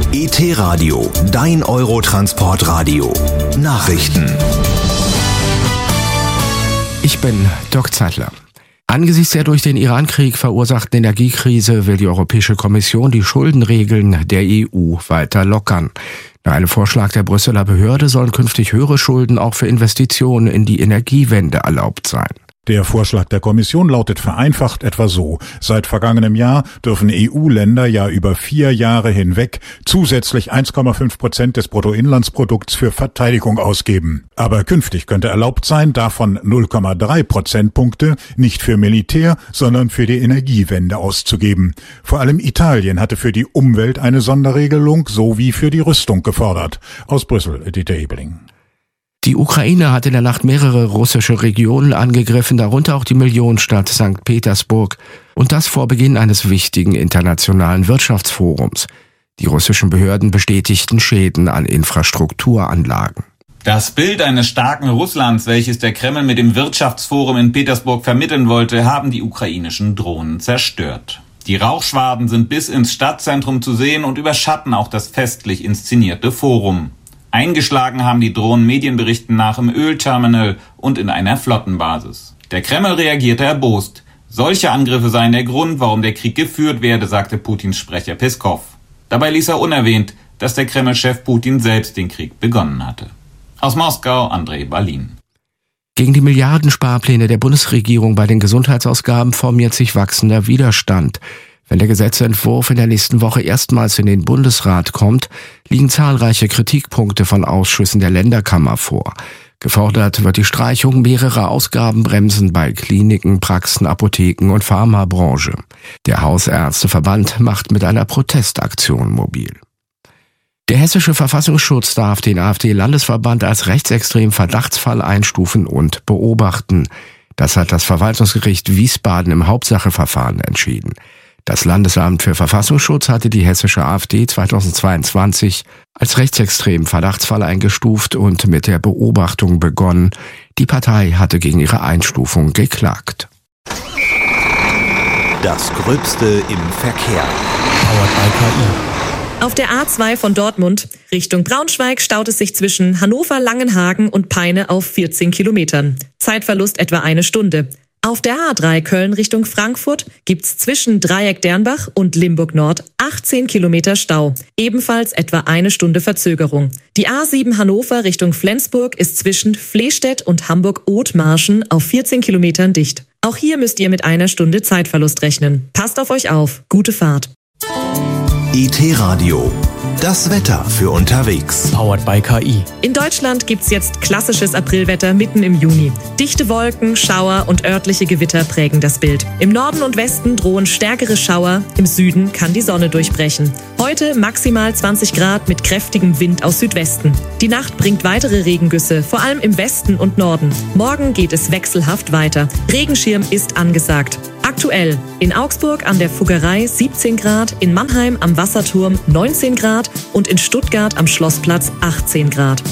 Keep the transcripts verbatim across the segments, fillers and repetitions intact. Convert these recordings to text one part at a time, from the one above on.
E T-Radio, dein Eurotransportradio. Nachrichten. Ich bin Dirk Zeitler. Angesichts der durch den Iran-Krieg verursachten Energiekrise will die Europäische Kommission die Schuldenregeln der E U weiter lockern. Nach einem Vorschlag der Brüsseler Behörde sollen künftig höhere Schulden auch für Investitionen in die Energiewende erlaubt sein. Der Vorschlag der Kommission lautet vereinfacht etwa so: Seit vergangenem Jahr dürfen E U-Länder ja über vier Jahre hinweg zusätzlich eins Komma fünf Prozent des Bruttoinlandsprodukts für Verteidigung ausgeben. Aber künftig könnte erlaubt sein, davon null Komma drei Prozentpunkte nicht für Militär, sondern für die Energiewende auszugeben. Vor allem Italien hatte für die Umwelt eine Sonderregelung sowie für die Rüstung gefordert. Aus Brüssel, Dieter Ebeling. Die Ukraine hat in der Nacht mehrere russische Regionen angegriffen, darunter auch die Millionenstadt Sankt Petersburg, und das vor Beginn eines wichtigen internationalen Wirtschaftsforums. Die russischen Behörden bestätigten Schäden an Infrastrukturanlagen. Das Bild eines starken Russlands, welches der Kreml mit dem Wirtschaftsforum in Petersburg vermitteln wollte, haben die ukrainischen Drohnen zerstört. Die Rauchschwaden sind bis ins Stadtzentrum zu sehen und überschatten auch das festlich inszenierte Forum. Eingeschlagen haben die Drohnen Medienberichten nach im Ölterminal und in einer Flottenbasis. Der Kreml reagierte erbost. Solche Angriffe seien der Grund, warum der Krieg geführt werde, sagte Putins Sprecher Peskov. Dabei ließ er unerwähnt, dass der Kreml-Chef Putin selbst den Krieg begonnen hatte. Aus Moskau, Andrei Balin. Gegen die Milliardensparpläne der Bundesregierung bei den Gesundheitsausgaben formiert sich wachsender Widerstand. Wenn der Gesetzentwurf in der nächsten Woche erstmals in den Bundesrat kommt, liegen zahlreiche Kritikpunkte von Ausschüssen der Länderkammer vor. Gefordert wird die Streichung mehrerer Ausgabenbremsen bei Kliniken, Praxen, Apotheken und Pharmabranche. Der Hausärzteverband macht mit einer Protestaktion mobil. Der Hessische Verfassungsschutz darf den AfD-Landesverband als rechtsextremen Verdachtsfall einstufen und beobachten. Das hat das Verwaltungsgericht Wiesbaden im Hauptsacheverfahren entschieden. Das Landesamt für Verfassungsschutz hatte die hessische AfD zweitausendzweiundzwanzig als rechtsextremen Verdachtsfall eingestuft und mit der Beobachtung begonnen. Die Partei hatte gegen ihre Einstufung geklagt. Das Gröbste im Verkehr. Powered by K I. Auf der A zwei von Dortmund Richtung Braunschweig staut es sich zwischen Hannover, Langenhagen und Peine auf vierzehn Kilometern. Zeitverlust etwa eine Stunde. Auf der A drei Köln Richtung Frankfurt gibt's zwischen Dreieck Dernbach und Limburg Nord achtzehn Kilometer Stau. Ebenfalls etwa eine Stunde Verzögerung. Die A sieben Hannover Richtung Flensburg ist zwischen Flehstedt und Hamburg-Othmarschen auf vierzehn Kilometern dicht. Auch hier müsst ihr mit einer Stunde Zeitverlust rechnen. Passt auf euch auf. Gute Fahrt. E T-Radio. Das Wetter für unterwegs. Powered by K I. In Deutschland gibt's jetzt klassisches Aprilwetter mitten im Juni. Dichte Wolken, Schauer und örtliche Gewitter prägen das Bild. Im Norden und Westen drohen stärkere Schauer, im Süden kann die Sonne durchbrechen. Heute maximal zwanzig Grad mit kräftigem Wind aus Südwesten. Die Nacht bringt weitere Regengüsse, vor allem im Westen und Norden. Morgen geht es wechselhaft weiter. Regenschirm ist angesagt. Aktuell in Augsburg an der Fuggerei siebzehn Grad, in Mannheim am Wasserturm neunzehn Grad und in Stuttgart am Schlossplatz achtzehn Grad.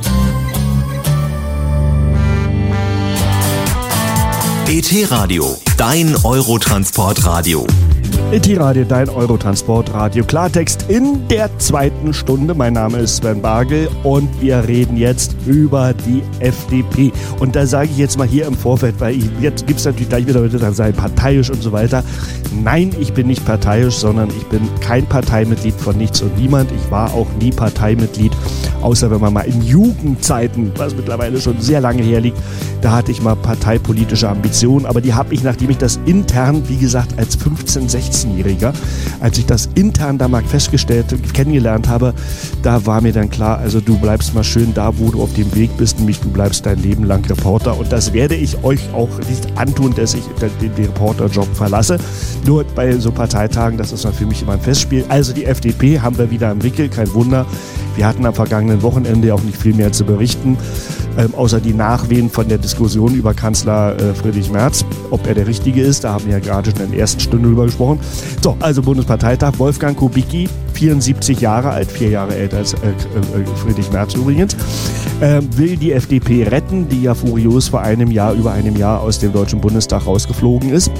E T-Radio, dein Eurotransportradio. E T-Radio, dein Eurotransportradio. Klartext in der zweiten Stunde. Mein Name ist Sven Bargel und wir reden jetzt über die F D P. Und da sage ich jetzt mal hier im Vorfeld, weil ich, jetzt gibt es natürlich gleich wieder Leute, die sagen, parteiisch und so weiter. Nein, ich bin nicht parteiisch, sondern ich bin kein Parteimitglied von nichts und niemand. Ich war auch nie Parteimitglied, außer wenn man mal in Jugendzeiten, was mittlerweile schon sehr lange herliegt, da hatte ich mal parteipolitische Ambitionen. Aber die habe ich, nachdem ich das intern, wie gesagt, als fünfzehn-, sechzehnjähriger, als ich das intern da mal festgestellt, kennengelernt habe, da war mir dann klar, also du bleibst mal schön da, wo du auf dem Weg bist, nämlich du bleibst dein Leben lang Reporter und das werde ich euch auch nicht antun, dass ich den, den Reporterjob verlasse. Nur bei so Parteitagen, das ist dann für mich immer ein Festspiel. Also die F D P haben wir wieder im Wickel, kein Wunder. Wir hatten am vergangenen Wochenende auch nicht viel mehr zu berichten, ähm, außer die Nachwehen von der Diskussion über Kanzler äh, Friedrich Merz, ob er der Richtige ist. Da haben wir ja gerade schon in der ersten Stunde drüber gesprochen. So, also Bundesparteitag. Wolfgang Kubicki, vierundsiebzig Jahre alt, vier Jahre älter als äh, äh, Friedrich Merz übrigens, äh, will die F D P retten, die ja furios vor einem Jahr, über einem Jahr aus dem Deutschen Bundestag rausgeflogen ist.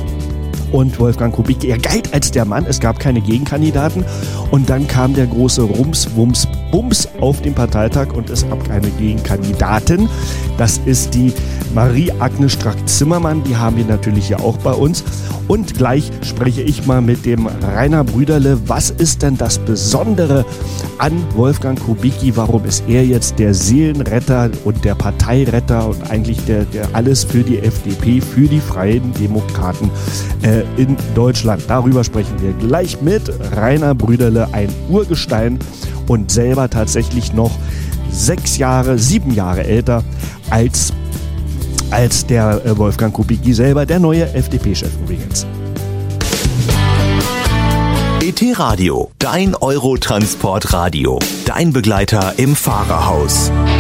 Und Wolfgang Kubicki, er galt als der Mann, es gab keine Gegenkandidaten. Und dann kam der große Rums, Wums, Bums auf dem Parteitag und es gab keine Gegenkandidatin. Das ist die Marie-Agnes Strack-Zimmermann, die haben wir natürlich hier auch bei uns. Und gleich spreche ich mal mit dem Rainer Brüderle. Was ist denn das Besondere an Wolfgang Kubicki? Warum ist er jetzt der Seelenretter und der Parteiretter und eigentlich der, der alles für die F D P, für die Freien Demokraten äh, in Deutschland? Darüber sprechen wir gleich mit Rainer Brüderle, ein Urgestein und selber tatsächlich noch sechs Jahre, sieben Jahre älter als als der äh, Wolfgang Kubicki selber, der neue F D P-Chef übrigens. E T-Radio, dein Eurotransport-Radio, dein Begleiter im Fahrerhaus.